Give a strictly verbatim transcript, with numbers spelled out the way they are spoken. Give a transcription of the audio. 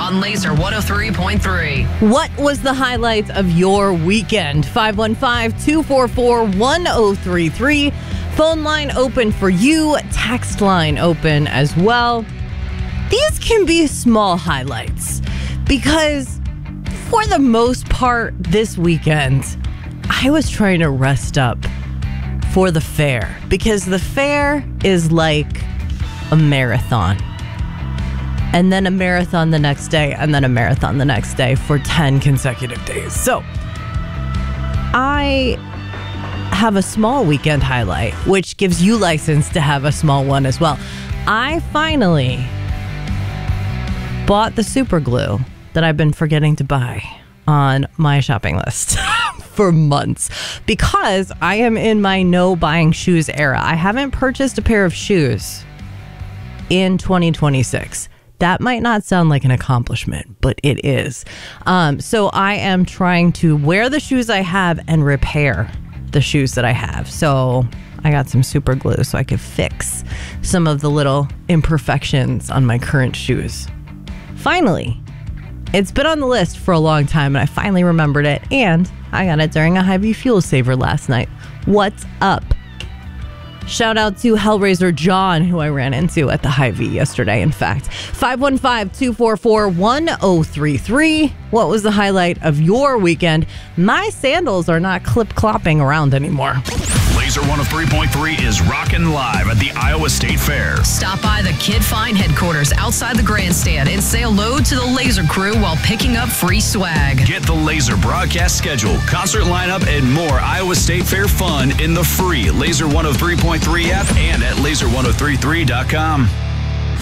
on Laser one oh three point three. What was the highlight of your weekend? five one five, two four four, one oh three three. Phone line open for you. Text line open as well. These can be small highlights because for the most part this weekend, I was trying to rest up for the fair because the fair is like a marathon. And then a marathon the next day, and then a marathon the next day for ten consecutive days. So I have a small weekend highlight, which gives you license to have a small one as well. I finally bought the super glue that I've been forgetting to buy on my shopping list for months because I am in my no buying shoes era. I haven't purchased a pair of shoes in twenty twenty-six. That might not sound like an accomplishment, but it is. Um, so I am trying to wear the shoes I have and repair the shoes that I have. So I got some super glue so I could fix some of the little imperfections on my current shoes. Finally, it's been on the list for a long time and I finally remembered it, and I got it during a Hy-Vee Fuel Saver last night. What's up? Shout out to Hellraiser John, who I ran into at the Hy-Vee yesterday, in fact. five one five, two four four, one oh three three. What was the highlight of your weekend? My sandals are not clip-clopping around anymore. Laser one oh three point three is rocking live at the Iowa State Fair. Stop by the Kid Find headquarters outside the grandstand and say hello to the Laser crew while picking up free swag. Get the Laser broadcast schedule, concert lineup, and more Iowa State Fair fun in the free Laser one oh three point three app and at laser one oh three three dot com.